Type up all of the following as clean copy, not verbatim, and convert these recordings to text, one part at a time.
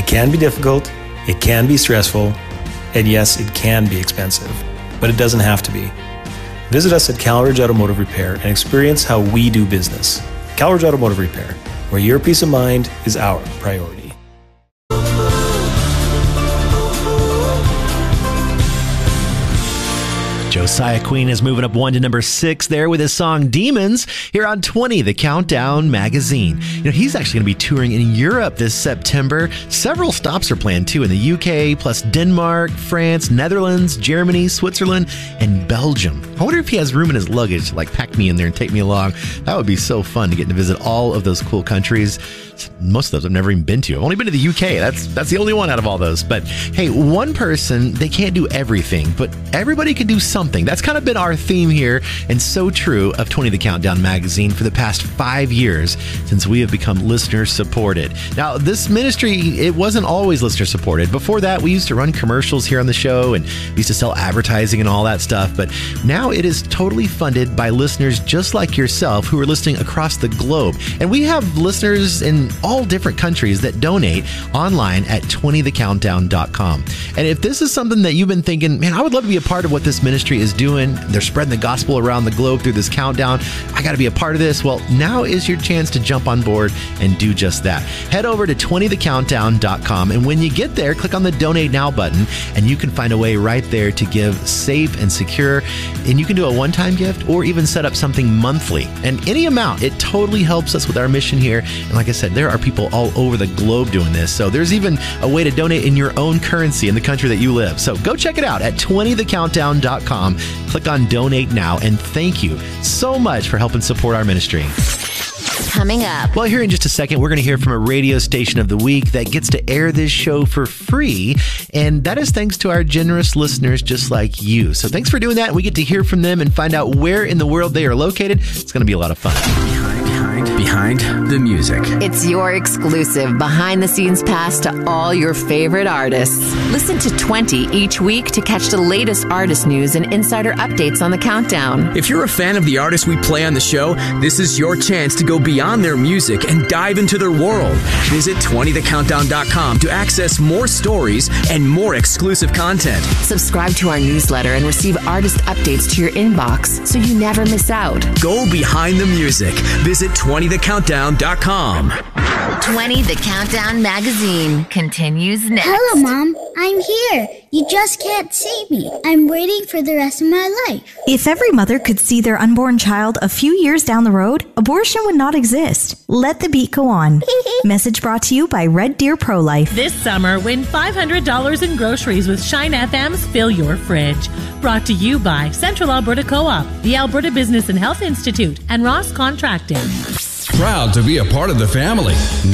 It can be difficult, it can be stressful, and yes, it can be expensive, but it doesn't have to be. Visit us at Calridge Automotive Repair and experience how we do business. Calridge Automotive Repair, where your peace of mind is our priority. Josiah Queen is moving up one to number 6 there with his song Demons here on 20, the Countdown magazine. You know, he's actually going to be touring in Europe this September. Several stops are planned too in the UK, plus Denmark, France, Netherlands, Germany, Switzerland, and Belgium. I wonder if he has room in his luggage to like pack me in there and take me along. That would be so fun to get to visit all of those cool countries. Most of those I've never even been to. I've only been to the UK. That's the only one out of all those. But hey, one person, they can't do everything, but everybody can do something. That's kind of been our theme here, and so true of 20 The Countdown magazine for the past 5 years since we have become listener supported. Now, this ministry, it wasn't always listener supported. Before that, we used to run commercials here on the show, and we used to sell advertising and all that stuff. But now it is totally funded by listeners just like yourself who are listening across the globe. And we have listeners in all different countries that donate online at 20thecountdown.com. And if this is something that you've been thinking, man, I would love to be a part of what this ministry is doing. They're spreading the gospel around the globe through this countdown. I got to be a part of this. Well, now is your chance to jump on board and do just that. Head over to 20thecountdown.com, and when you get there, click on the Donate Now button, and you can find a way right there to give safe and secure. And you can do a one-time gift or even set up something monthly. And any amount, it totally helps us with our mission here. And like I said, there are people all over the globe doing this. So there's even a way to donate in your own currency in the country that you live. So go check it out at 20thecountdown.com. Click on Donate Now, and thank you so much for helping support our ministry. Coming up. Well, here in just a second, we're going to hear from a radio station of the week that gets to air this show for free. And that is thanks to our generous listeners just like you. So thanks for doing that. We get to hear from them and find out where in the world they are located. It's going to be a lot of fun. Behind the music. It's your exclusive behind-the-scenes pass to all your favorite artists. Listen to 20 each week to catch the latest artist news and insider updates on the countdown. If you're a fan of the artists we play on the show, this is your chance to go beyond their music and dive into their world. Visit 20thecountdown.com to access more stories and more exclusive content. Subscribe to our newsletter and receive artist updates to your inbox so you never miss out. Go behind the music. Visit 20thecountdown.com. 20 The Countdown magazine continues next. Hello, Mom. I'm here. You just can't see me. I'm waiting for the rest of my life. If every mother could see their unborn child a few years down the road, abortion would not exist. Let the beat go on. Message brought to you by Red Deer Pro-Life. This summer, win $500 in groceries with Shine FM's Fill Your Fridge. Brought to you by Central Alberta Co-op, the Alberta Business and Health Institute, and Ross Contracting. Proud to be a part of the family.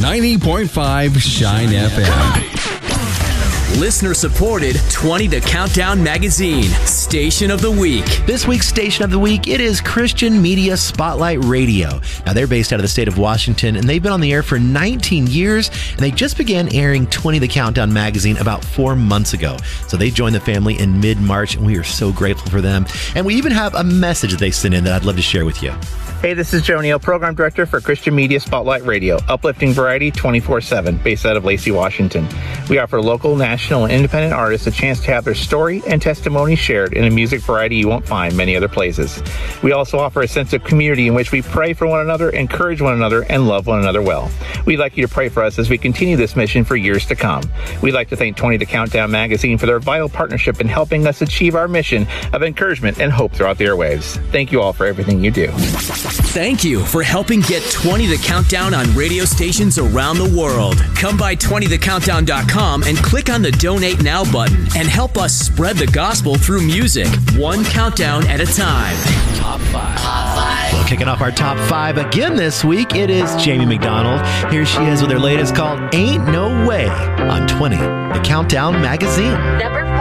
90.5 Shine FM. Listener supported 20 The Countdown magazine, Station of the Week. This week's Station of the Week, it is Christian Media Spotlight Radio. Now, they're based out of the state of Washington, and they've been on the air for 19 years, and they just began airing 20 The Countdown magazine about 4 months ago. So they joined the family in mid-March, and we are so grateful for them. And we even have a message that they sent in that I'd love to share with you. Hey, this is Joe Neal, Program Director for Christian Media Spotlight Radio, uplifting variety 24/7, based out of Lacey, Washington. We offer local, national, and independent artists a chance to have their story and testimony shared in a music variety you won't find many other places. We also offer a sense of community in which we pray for one another, encourage one another, and love one another well. We'd like you to pray for us as we continue this mission for years to come. We'd like to thank 20 The Countdown magazine for their vital partnership in helping us achieve our mission of encouragement and hope throughout the airwaves. Thank you all for everything you do. Thank you for helping get 20 The Countdown on radio stations around the world. Come by 20thecountdown.com and click on the Donate Now button and help us spread the gospel through music, one countdown at a time. Top 5. Well, kicking off our top 5 again this week, it is Jamie McDonald. Here she is with her latest called Ain't No Way on 20 The Countdown magazine. Number